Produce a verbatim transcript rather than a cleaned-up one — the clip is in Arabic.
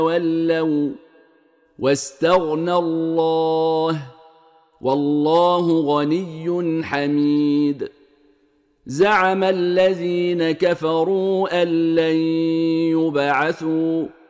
ولوا واستغنى الله والله غني حميد. زعم الذين كفروا أن لن يبعثوا